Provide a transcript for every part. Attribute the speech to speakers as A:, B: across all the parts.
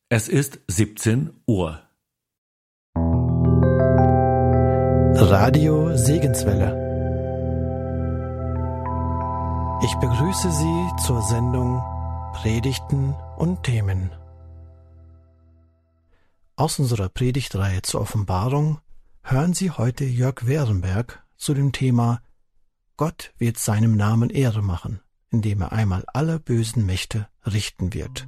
A: Es ist 17 Uhr.
B: Radio Segenswelle. Ich begrüße Sie zur Sendung Predigten und Themen. Aus unserer Predigtreihe zur Offenbarung hören Sie heute Jörg Werenberg zu dem Thema Gott wird seinem Namen Ehre machen, indem er einmal alle bösen Mächte richten wird.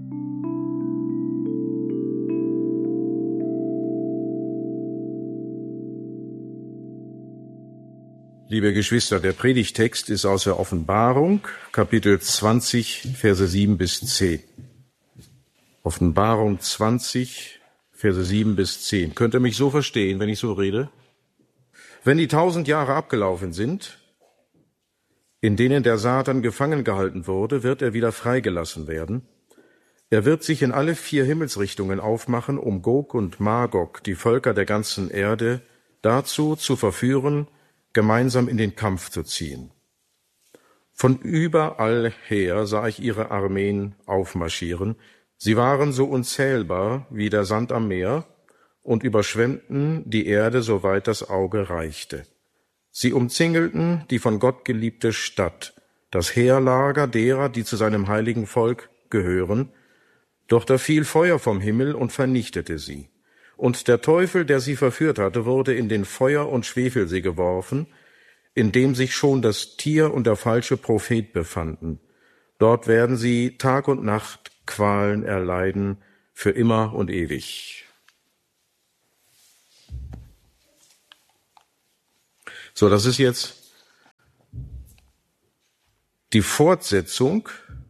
C: Liebe Geschwister, der Predigtext ist aus der Offenbarung, Kapitel 20, Verse 7 bis 10. Offenbarung 20, Verse 7 bis 10. Könnt ihr mich so verstehen, wenn ich so rede? Wenn die 1000 Jahre abgelaufen sind, in denen der Satan gefangen gehalten wurde, wird er wieder freigelassen werden. Er wird sich in alle 4 Himmelsrichtungen aufmachen, um Gog und Magog, die Völker der ganzen Erde, dazu zu verführen, gemeinsam in den Kampf zu ziehen. Von überall her sah ich ihre Armeen aufmarschieren. Sie waren so unzählbar wie der Sand am Meer und überschwemmten die Erde, soweit das Auge reichte. Sie umzingelten die von Gott geliebte Stadt, das Heerlager derer, die zu seinem heiligen Volk gehören. Doch da fiel Feuer vom Himmel und vernichtete sie. Und der Teufel, der sie verführt hatte, wurde in den Feuer- und Schwefelsee geworfen, in dem sich schon das Tier und der falsche Prophet befanden. Dort werden sie Tag und Nacht Qualen erleiden, für immer und ewig. So, das ist jetzt die Fortsetzung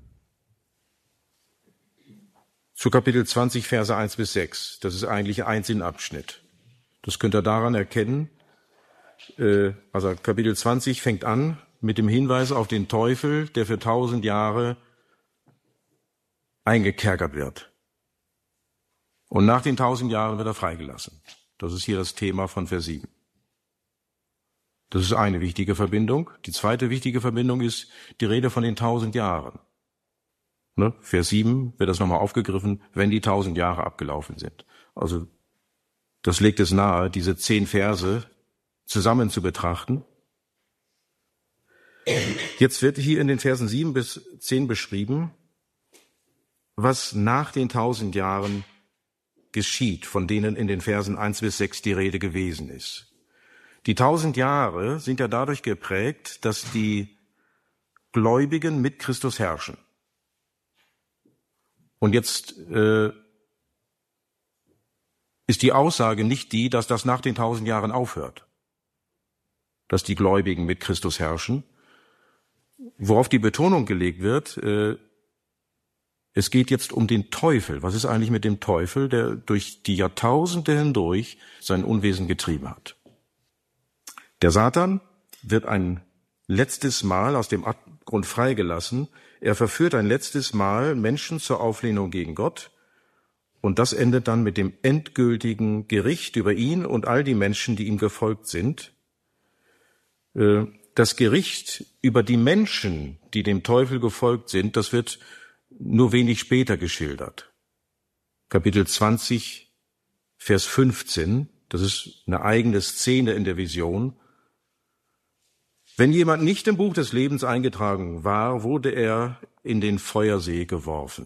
C: zu Kapitel 20, Verse 1 bis 6. Das ist eigentlich ein Sinnabschnitt. Das könnt ihr daran erkennen. Also Kapitel 20 fängt an mit dem Hinweis auf den Teufel, der für 1000 Jahre eingekerkert wird. Und nach den 1000 Jahren wird er freigelassen. Das ist hier das Thema von Vers 7. Das ist eine wichtige Verbindung. Die zweite wichtige Verbindung ist die Rede von den 1000 Jahren. Ne? Vers 7 wird das nochmal aufgegriffen, wenn die 1000 Jahre abgelaufen sind. Also das legt es nahe, diese 10 Verse zusammen zu betrachten. Jetzt wird hier in den Versen 7 bis 10 beschrieben, was nach den 1000 Jahren geschieht, von denen in den Versen 1 bis 6 die Rede gewesen ist. Die 1000 Jahre sind ja dadurch geprägt, dass die Gläubigen mit Christus herrschen. Und jetzt ist die Aussage nicht die, dass das nach den 1000 Jahren aufhört, dass die Gläubigen mit Christus herrschen. Worauf die Betonung gelegt wird, es geht jetzt um den Teufel. Was ist eigentlich mit dem Teufel, der durch die Jahrtausende hindurch sein Unwesen getrieben hat? Der Satan wird ein letztes Mal aus dem Abgrund freigelassen. Er verführt ein letztes Mal Menschen zur Auflehnung gegen Gott. Und das endet dann mit dem endgültigen Gericht über ihn und all die Menschen, die ihm gefolgt sind. Das Gericht über die Menschen, die dem Teufel gefolgt sind, das wird nur wenig später geschildert. Kapitel 20, Vers 15, das ist eine eigene Szene in der Vision. Wenn jemand nicht im Buch des Lebens eingetragen war, wurde er in den Feuersee geworfen.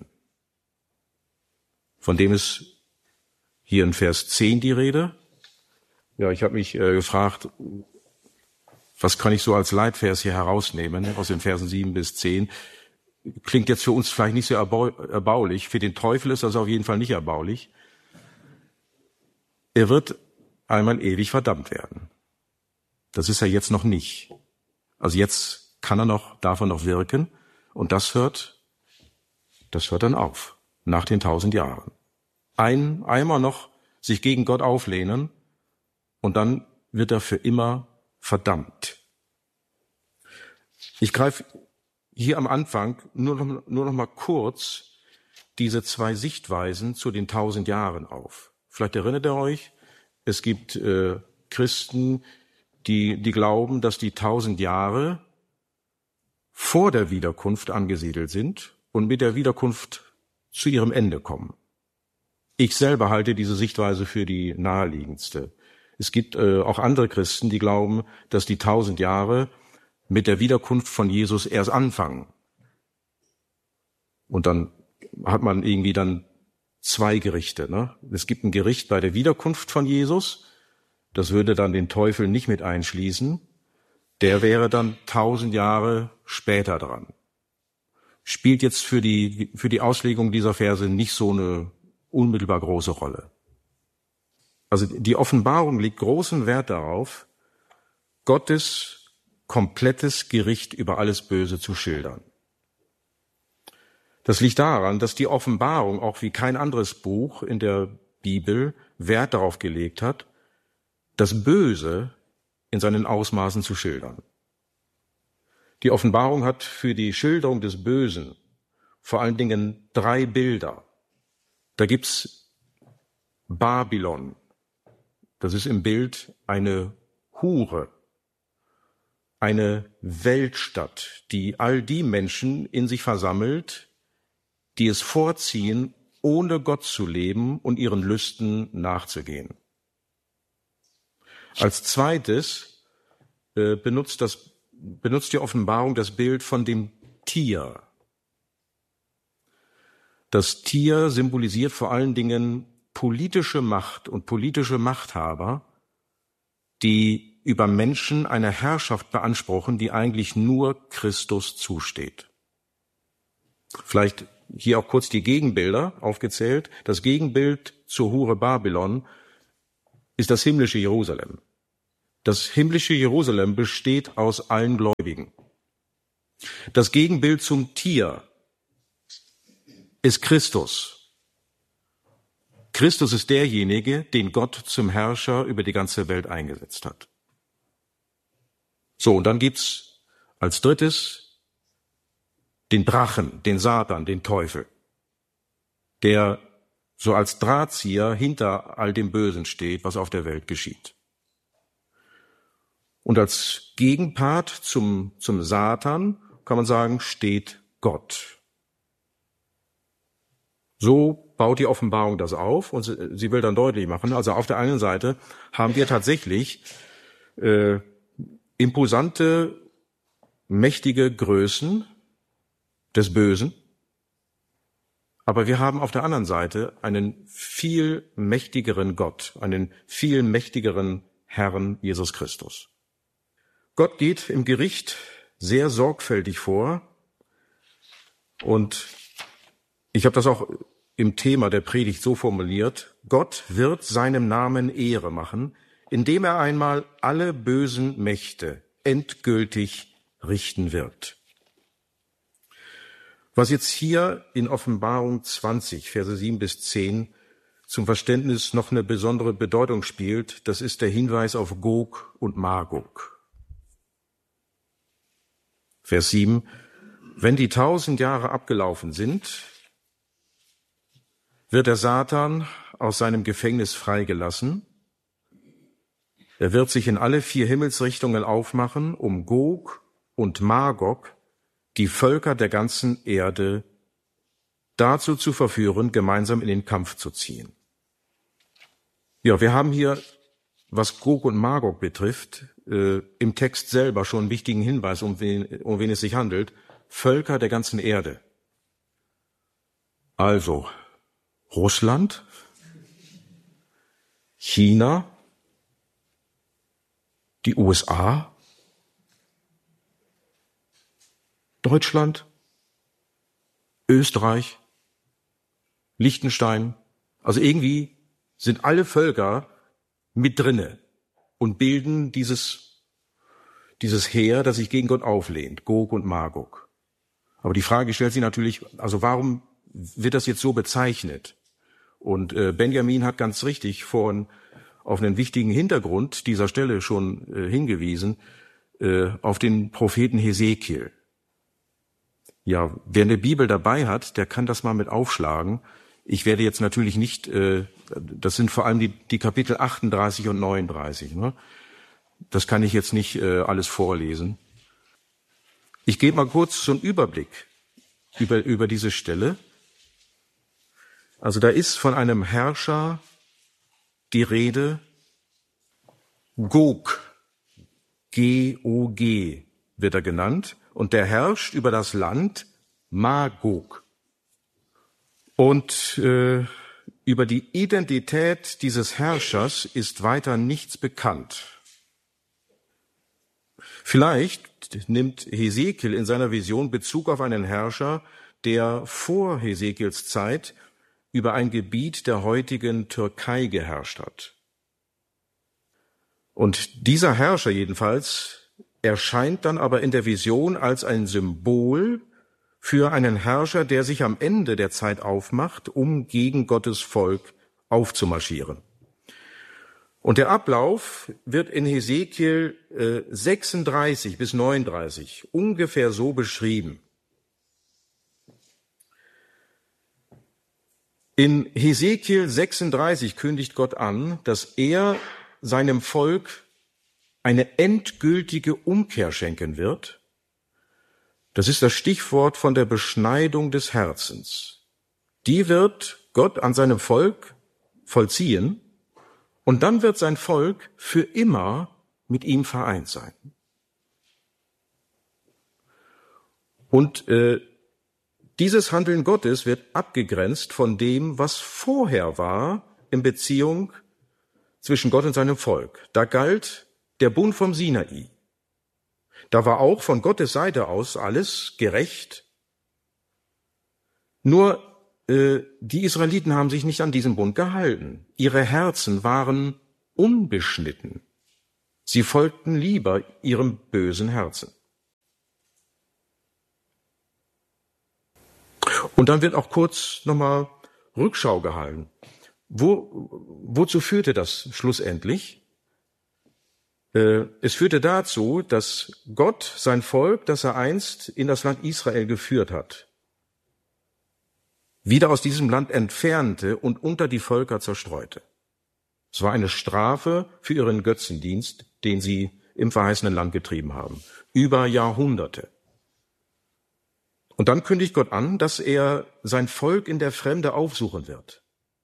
C: Von dem ist hier in Vers 10 die Rede. Ja, ich habe mich gefragt, was kann ich so als Leitvers hier herausnehmen aus den Versen 7 bis 10? Klingt jetzt für uns vielleicht nicht so erbaulich. Für den Teufel ist das auf jeden Fall nicht erbaulich. Er wird einmal ewig verdammt werden. Das ist er jetzt noch nicht. Also jetzt kann er noch, darf er noch wirken. Und das hört dann auf. Nach den 1000 Jahren. Einmal noch sich gegen Gott auflehnen und dann wird er für immer verdammt. Ich greife hier am Anfang nur noch mal kurz diese 2 Sichtweisen zu den 1000 Jahren auf. Vielleicht erinnert ihr euch, es gibt Christen, die glauben, dass die 1000 Jahre vor der Wiederkunft angesiedelt sind und mit der Wiederkunft zu ihrem Ende kommen. Ich selber halte diese Sichtweise für die naheliegendste. Es gibt auch andere Christen, die glauben, dass die 1000 Jahre mit der Wiederkunft von Jesus erst anfangen. Und dann hat man irgendwie dann zwei Gerichte. Ne? Es gibt ein Gericht bei der Wiederkunft von Jesus, das würde dann den Teufel nicht mit einschließen. Der wäre dann 1000 Jahre später dran. Spielt jetzt für die Auslegung dieser Verse nicht so eine unmittelbar große Rolle. Also die Offenbarung legt großen Wert darauf, Gottes komplettes Gericht über alles Böse zu schildern. Das liegt daran, dass die Offenbarung auch wie kein anderes Buch in der Bibel Wert darauf gelegt hat, das Böse in seinen Ausmaßen zu schildern. Die Offenbarung hat für die Schilderung des Bösen vor allen Dingen 3 Bilder. Da gibt's Babylon. Das ist im Bild eine Hure, eine Weltstadt, die all die Menschen in sich versammelt, die es vorziehen, ohne Gott zu leben und ihren Lüsten nachzugehen. Als zweites benutzt die Offenbarung das Bild von dem Tier. Das Tier symbolisiert vor allen Dingen politische Macht und politische Machthaber, die über Menschen eine Herrschaft beanspruchen, die eigentlich nur Christus zusteht. Vielleicht hier auch kurz die Gegenbilder aufgezählt. Das Gegenbild zur Hure Babylon ist das himmlische Jerusalem. Das himmlische Jerusalem besteht aus allen Gläubigen. Das Gegenbild zum Tier ist Christus. Christus ist derjenige, den Gott zum Herrscher über die ganze Welt eingesetzt hat. So, und dann gibt's als drittes den Drachen, den Satan, den Teufel, der so als Drahtzieher hinter all dem Bösen steht, was auf der Welt geschieht. Und als Gegenpart zum Satan kann man sagen, steht Gott. So baut die Offenbarung das auf und sie will dann deutlich machen, also auf der einen Seite haben wir tatsächlich imposante, mächtige Größen des Bösen, aber wir haben auf der anderen Seite einen viel mächtigeren Gott, einen viel mächtigeren Herrn Jesus Christus. Gott geht im Gericht sehr sorgfältig vor und ich habe das auch im Thema der Predigt so formuliert: Gott wird seinem Namen Ehre machen, indem er einmal alle bösen Mächte endgültig richten wird. Was jetzt hier in Offenbarung 20, Verse 7 bis 10 zum Verständnis noch eine besondere Bedeutung spielt, das ist der Hinweis auf Gog und Magog. Vers 7: Wenn die 1000 Jahre abgelaufen sind, wird der Satan aus seinem Gefängnis freigelassen. Er wird sich in alle 4 Himmelsrichtungen aufmachen, um Gog und Magog, die Völker der ganzen Erde, dazu zu verführen, gemeinsam in den Kampf zu ziehen. Ja, wir haben hier, was Gog und Magog betrifft, im Text selber schon einen wichtigen Hinweis, um wen es sich handelt: Völker der ganzen Erde. Also Russland, China, die USA, Deutschland, Österreich, Liechtenstein. Also irgendwie sind alle Völker mit drinne und bilden dieses Heer, das sich gegen Gott auflehnt, Gog und Magog. Aber die Frage stellt sich natürlich, also warum wird das jetzt so bezeichnet? Und Benjamin hat ganz richtig vorhin auf einen wichtigen Hintergrund dieser Stelle schon hingewiesen, auf den Propheten Hesekiel. Ja, wer eine Bibel dabei hat, der kann das mal mit aufschlagen. Ich werde jetzt natürlich nicht, das sind vor allem die Kapitel 38 und 39. Ne? Das kann ich jetzt nicht alles vorlesen. Ich gebe mal kurz so einen Überblick über diese Stelle. Also da ist von einem Herrscher die Rede, Gog, G-O-G wird er genannt, und der herrscht über das Land Magog. Und über die Identität dieses Herrschers ist weiter nichts bekannt. Vielleicht nimmt Hesekiel in seiner Vision Bezug auf einen Herrscher, der vor Hesekiels Zeit über ein Gebiet der heutigen Türkei geherrscht hat. Und dieser Herrscher jedenfalls erscheint dann aber in der Vision als ein Symbol für einen Herrscher, der sich am Ende der Zeit aufmacht, um gegen Gottes Volk aufzumarschieren. Und der Ablauf wird in Hesekiel 36 bis 39 ungefähr so beschrieben. In Hesekiel 36 kündigt Gott an, dass er seinem Volk eine endgültige Umkehr schenken wird. Das ist das Stichwort von der Beschneidung des Herzens. Die wird Gott an seinem Volk vollziehen, und dann wird sein Volk für immer mit ihm vereint sein. Und dieses Handeln Gottes wird abgegrenzt von dem, was vorher war in Beziehung zwischen Gott und seinem Volk. Da galt der Bund vom Sinai. Da war auch von Gottes Seite aus alles gerecht. Nur die Israeliten haben sich nicht an diesen Bund gehalten. Ihre Herzen waren unbeschnitten. Sie folgten lieber ihrem bösen Herzen. Und dann wird auch kurz nochmal Rückschau gehalten. Wozu führte das schlussendlich? Es führte dazu, dass Gott sein Volk, das er einst in das Land Israel geführt hat, wieder aus diesem Land entfernte und unter die Völker zerstreute. Es war eine Strafe für ihren Götzendienst, den sie im verheißenen Land getrieben haben, über Jahrhunderte. Und dann kündigt Gott an, dass er sein Volk in der Fremde aufsuchen wird.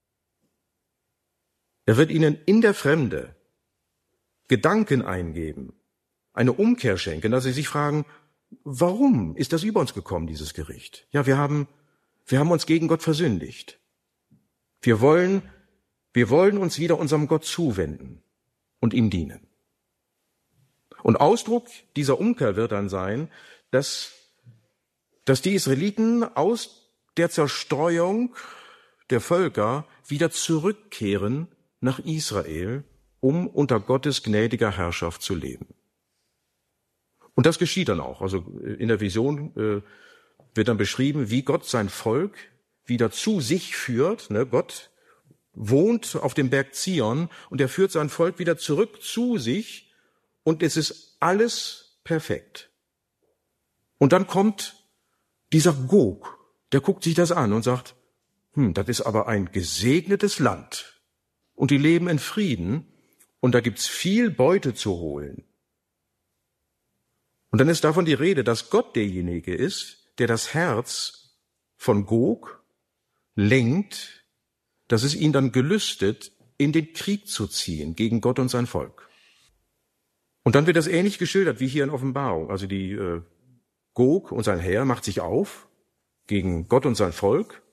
C: Er wird ihnen in der Fremde Gedanken eingeben, eine Umkehr schenken, dass sie sich fragen, warum ist das über uns gekommen, dieses Gericht? Ja, wir haben uns gegen Gott versündigt. Wir wollen uns wieder unserem Gott zuwenden und ihm dienen. Und Ausdruck dieser Umkehr wird dann sein, dass die Israeliten aus der Zerstreuung der Völker wieder zurückkehren nach Israel, um unter Gottes gnädiger Herrschaft zu leben. Und das geschieht dann auch. Also in der Vision wird dann beschrieben, wie Gott sein Volk wieder zu sich führt. Gott wohnt auf dem Berg Zion und er führt sein Volk wieder zurück zu sich und es ist alles perfekt. Und dann kommt dieser Gog, der guckt sich das an und sagt, das ist aber ein gesegnetes Land und die leben in Frieden und da gibt's viel Beute zu holen. Und dann ist davon die Rede, dass Gott derjenige ist, der das Herz von Gog lenkt, dass es ihn dann gelüstet, in den Krieg zu ziehen gegen Gott und sein Volk. Und dann wird das ähnlich geschildert wie hier in Offenbarung. Also die Gog und sein Heer macht sich auf gegen Gott und sein Volk.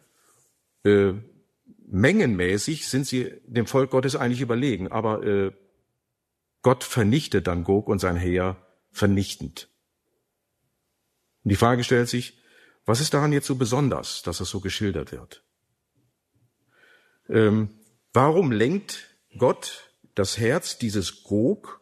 C: Mengenmäßig sind sie dem Volk Gottes eigentlich überlegen, aber Gott vernichtet dann Gog und sein Heer vernichtend. Und die Frage stellt sich, was ist daran jetzt so besonders, dass das so geschildert wird? Warum lenkt Gott das Herz dieses Gog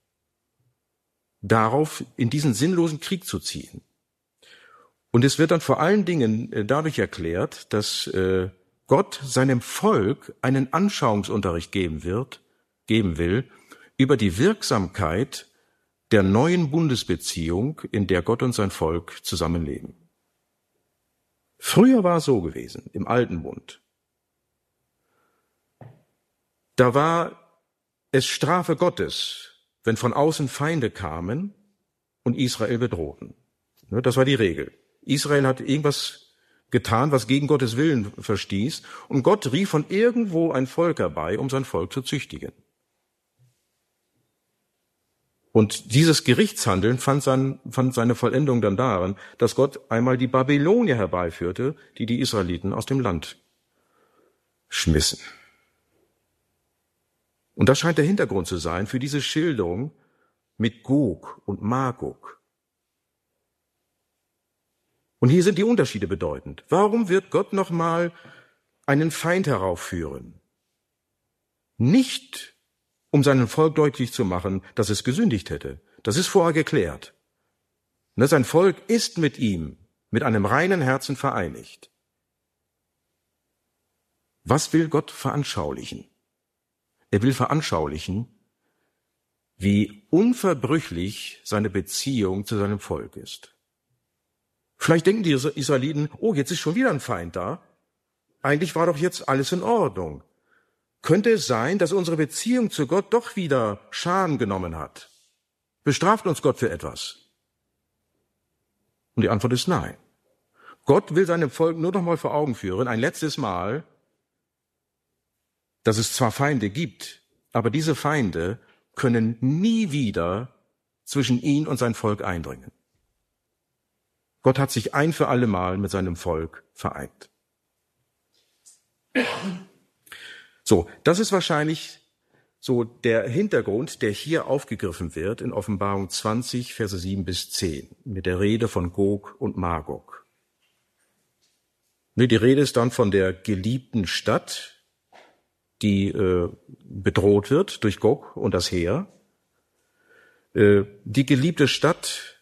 C: darauf, in diesen sinnlosen Krieg zu ziehen? Und es wird dann vor allen Dingen dadurch erklärt, dass Gott seinem Volk einen Anschauungsunterricht geben will über die Wirksamkeit der neuen Bundesbeziehung, in der Gott und sein Volk zusammenleben. Früher war es so gewesen, im Alten Bund. Da war es Strafe Gottes, wenn von außen Feinde kamen und Israel bedrohten. Das war die Regel. Israel hat irgendwas getan, was gegen Gottes Willen verstieß, und Gott rief von irgendwo ein Volk herbei, um sein Volk zu züchtigen. Und dieses Gerichtshandeln fand seine Vollendung dann darin, dass Gott einmal die Babylonier herbeiführte, die die Israeliten aus dem Land schmissen. Und das scheint der Hintergrund zu sein für diese Schilderung mit Gog und Magog. Und hier sind die Unterschiede bedeutend. Warum wird Gott nochmal einen Feind heraufführen? Nicht, um seinem Volk deutlich zu machen, dass es gesündigt hätte. Das ist vorher geklärt. Sein Volk ist mit ihm, mit einem reinen Herzen vereinigt. Was will Gott veranschaulichen? Er will veranschaulichen, wie unverbrüchlich seine Beziehung zu seinem Volk ist. Vielleicht denken die Israeliten, oh, jetzt ist schon wieder ein Feind da. Eigentlich war doch jetzt alles in Ordnung. Könnte es sein, dass unsere Beziehung zu Gott doch wieder Schaden genommen hat? Bestraft uns Gott für etwas? Und die Antwort ist nein. Gott will seinem Volk nur noch mal vor Augen führen, ein letztes Mal, dass es zwar Feinde gibt, aber diese Feinde können nie wieder zwischen ihn und sein Volk eindringen. Gott hat sich ein für alle Mal mit seinem Volk vereint. So, das ist wahrscheinlich so der Hintergrund, der hier aufgegriffen wird in Offenbarung 20, Verse 7 bis 10, mit der Rede von Gog und Magog. Die Rede ist dann von der geliebten Stadt, die bedroht wird durch Gog und das Heer. Die geliebte Stadt